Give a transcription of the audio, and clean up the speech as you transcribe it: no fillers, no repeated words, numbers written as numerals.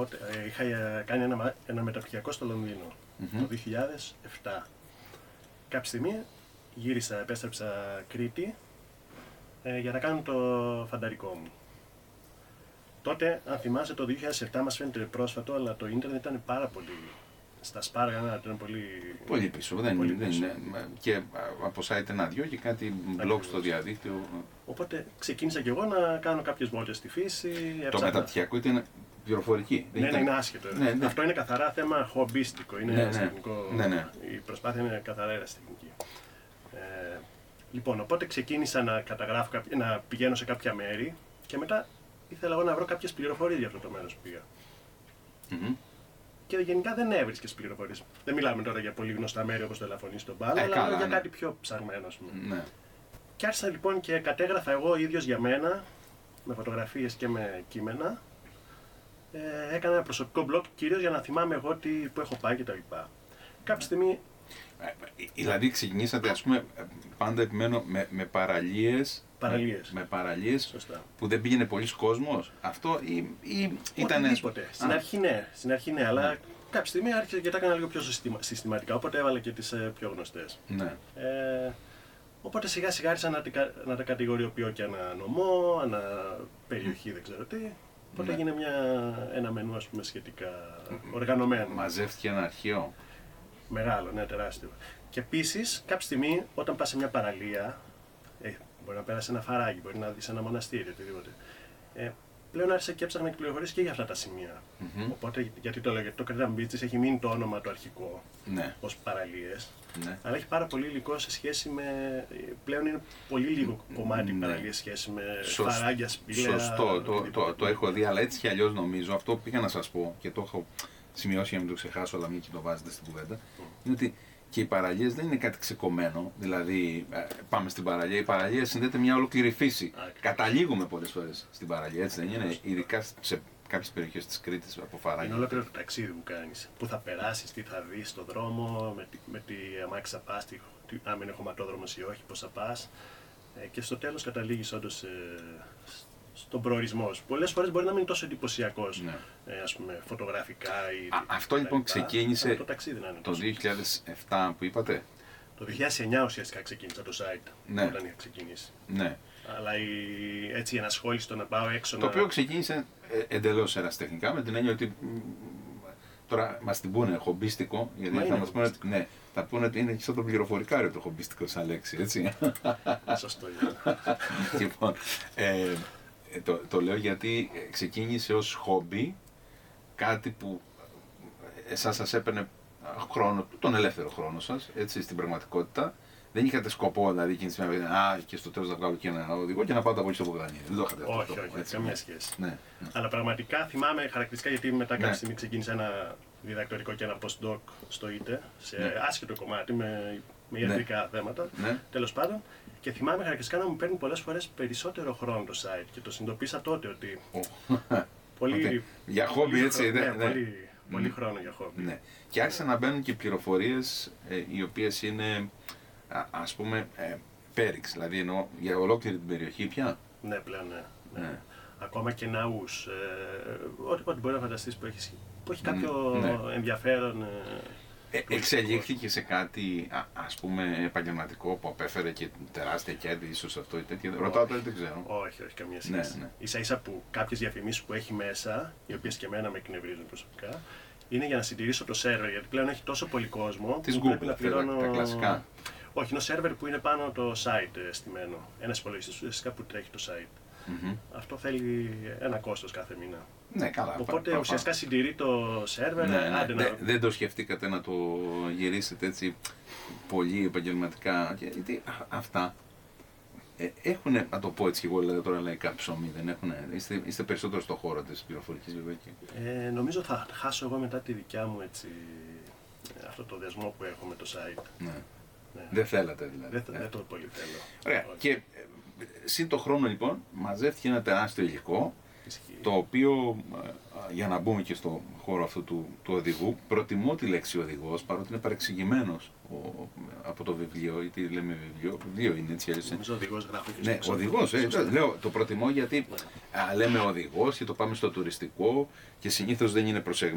Οπότε είχα κάνει ένα μεταπτυχιακό στο Λονδίνο το 2007. Κάποια στιγμή γύρισα, επέστρεψα Κρήτη για να κάνω το φανταρικό μου. Τότε, αν θυμάσαι, το 2007 μας φαίνεται πρόσφατο, αλλά το ίντερνετ ήταν πάρα πολύ στα σπάργανα, ήταν πολύ πίσω. Και από site ένα-δυο και κάτι blog στο διαδίκτυο. Οπότε ξεκίνησα κι εγώ να κάνω κάποιες βόλτες στη φύση. Το μεταπτυχιακό ήταν πληροφορική. Ναι, είναι άσχετο. Ναι. Αυτό είναι καθαρά θέμα χομπίστικο. Είναι ερασιτεχνικό. Ναι. Η προσπάθεια είναι καθαρά ερασιτεχνική. Λοιπόν, οπότε ξεκίνησα να καταγράφω, να πηγαίνω σε κάποια μέρη και μετά ήθελα εγώ να βρω κάποιες πληροφορίες για αυτό το μέρος που πήγα. Και γενικά δεν έβρισκες πληροφορίες. Δεν μιλάμε τώρα για πολύ γνωστά μέρη όπως το Ελαφωνή στον Πάλο, αλλά για κάτι πιο ψαγμένο, ας πούμε. Ναι. Και άρχισα λοιπόν και κατέγραφα εγώ ίδιος για μένα, με φωτογραφίες και με κείμενα. Έκανα ένα προσωπικό blog κυρίως για να θυμάμαι εγώ που έχω πάει κτλ. Κάποια στιγμή. Δηλαδή ξεκινήσατε, ας πούμε, πάντα επιμένω με παραλίες. Με παραλίες που δεν πήγαινε πολλοί κόσμος. Αυτό ή ήταν. Οτιδήποτε. Στην αρχή ναι, αλλά κάποια στιγμή άρχισε και τα έκανα λίγο πιο συστηματικά. Οπότε έβαλα και τις πιο γνωστές. Ναι. Οπότε σιγά σιγά άρχισα να τα κατηγοριοποιώ και ανά νομό, ανά περιοχή, δεν ξέρω τι. Οπότε έγινε ένα μενού, ας πούμε, σχετικά οργανωμένο. Μαζεύτηκε ένα αρχείο. Μεγάλο, ναι, τεράστιο. Και επίσης, κάποια στιγμή, όταν πας σε μια παραλία, μπορεί να πέρασε ένα φαράγγι, μπορεί να δεις ένα μοναστήρι, οτιδήποτε. Πλέον άρχισα και έψαχνα και πληροφορίες και για αυτά τα σημεία. Οπότε, γιατί το λέω, γιατί το Cretan Beaches έχει μείνει το όνομα το αρχικό ως παραλίες. Ναι. Αλλά έχει πάρα πολύ υλικό σε σχέση με. Πλέον είναι πολύ λίγο κομμάτι παραλίες σχέση με φαράγγια, σπήλαια. Σωστό, το έχω δει, αλλά έτσι κι αλλιώς νομίζω, αυτό πήγα να σας πω και το έχω σημειώσει για να μην το ξεχάσω, αλλά μην και το βάζετε στην κουβέντα, είναι ότι και οι παραλίες δεν είναι κάτι ξεκομμένο. Δηλαδή, πάμε στην παραλία. Η παραλία συνδέεται μια ολόκληρη φύση. Καταλήγουμε πολλές φορές στην παραλία, έτσι δεν είναι? Ειδικά σε κάποιες περιοχές της Κρήτης από φαράγγια. Είναι ολόκληρο το ταξίδι που κάνεις. Πού θα περάσεις, τι θα δεις στον δρόμο, με τι αμάξι θα πας, αν είναι χωματόδρομος ή όχι, πώς θα πας. Και στο τέλος καταλήγεις όντως στον προορισμό σου. Πολλές φορές μπορεί να μην είναι τόσο εντυπωσιακός, ας πούμε, φωτογραφικά ή. Αυτό λοιπόν ξεκίνησε το 2007 που είπατε. Το 2009 ουσιαστικά ξεκίνησα το site, όταν είχα ξεκινήσει. Ναι. Αλλά έτσι η ενασχόληση το να πάω έξω. Το οποίο ξεκίνησε εντελώς ερασιτεχνικά, με την έννοια ότι. Τώρα μας την πούνε χομπίστικο, γιατί θα μας πούνε, θα πούνε ότι είναι σαν το πληροφορικάριο το χομπίστικο σαν λέξη, έτσι. Σωστό. Λοιπόν, το λέω γιατί ξεκίνησε ως χόμπι, κάτι που εσάς σας έπαιρνε χρόνο, τον ελεύθερο χρόνο σας, έτσι, στην πραγματικότητα. Δεν είχατε σκοπό, δηλαδή, εκείνη τη στιγμή, και στο τέλος να βγάλω και ένα οδηγό και να πάω τα πολύ στο Βογδάνιο. Δεν το είχατε αυτό. Όχι, καμία σχέση. Ναι. Αλλά πραγματικά θυμάμαι χαρακτηριστικά, γιατί μετά κάποια στιγμή ξεκίνησε ένα διδακτορικό και ένα postdoc στο ΙΤΕ, σε άσχετο κομμάτι, με ιατρικά θέματα, τέλος πάντων. Και θυμάμαι χαρακτηριστικά να μου παίρνει πολλές φορές περισσότερο χρόνο το site και το συνειδητοποίησα τότε ότι. Για χόμπι, έτσι, πολύ χρόνο για χόμπι. Ναι. Και άρχισαν να μπαίνουν και πληροφορίες οι οποίες είναι, ας πούμε, πέριξ, δηλαδή εννοώ για ολόκληρη την περιοχή πια. Ναι, πλέον ναι. Ακόμα και ναούς, ό,τι μπορεί να φανταστείς που έχει κάποιο ενδιαφέρον. Εξελίχθηκε σε κάτι, ας πούμε, επαγγελματικό που απέφερε και τεράστια κέρδη, ίσως αυτό ή τέτοια. Ρωτάω τώρα, δεν ξέρω. Όχι, καμία σχέση. Ίσα-ίσα που κάποιες διαφημίσεις που έχει μέσα, οι οποίες και εμένα με εκνευρίζουν προσωπικά, είναι για να συντηρήσω το σερβερ. Γιατί πλέον έχει τόσο πολύ κόσμο. Της Google, να πληρώνω τα κλασικά. Όχι, είναι ο σερβερ που είναι πάνω το site στημένο. Ένας υπολογιστής ουσιαστικά που τρέχει το site. Αυτό θέλει ένα κόστος κάθε μήνα. Ναι, καλά. Οπότε ουσιαστικά συντηρεί το σερβερ. Δεν το σκεφτήκατε να το γυρίσετε έτσι πολύ επαγγελματικά? Γιατί αυτά έχουν, να το πω έτσι και εγώ, δηλαδή τώρα λαϊκά ψωμί, δεν έχουν? Είστε περισσότερο στον χώρο της πληροφορικής, βέβαια. Νομίζω θα χάσω εγώ μετά τη δικιά μου, έτσι, αυτό το δεσμό που έχω με το site. Ναι. Δεν θέλατε δηλαδή? Δεν το πολύ θέλω. Ωραία. Και συν το χρόνο λοιπόν μαζεύτηκε ένα τεράστιο υλικό Ισχύει. Το οποίο, για να μπούμε και στο χώρο αυτού του οδηγού, προτιμώ τη λέξη οδηγός, παρότι είναι παρεξηγημένος από το βιβλίο, γιατί λέμε βιβλίο είναι έτσι αλλιώς. Νομίζω οδηγός γράφει. Ναι, οδηγός, λέω, το προτιμώ γιατί λέμε οδηγός και το πάμε στο τουριστικό και συνήθως δεν είναι προσεγμένο.